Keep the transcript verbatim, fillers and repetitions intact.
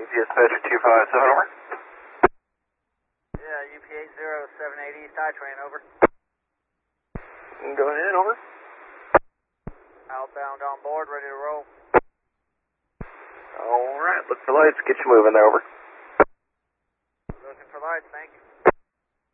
Dispatcher two five seven, over. Yeah, U P eight zero seven eight East I-Train, over. Go ahead, over. Outbound on board, ready to roll. Alright, look for lights, get you moving there, over. Looking for lights, thank you.